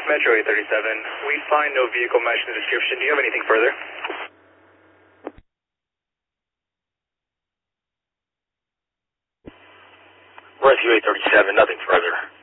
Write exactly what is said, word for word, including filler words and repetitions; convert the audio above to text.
Metro eight thirty-seven, we find no vehicle match in the description. Do you have anything further? Rescue eight thirty-seven, nothing further.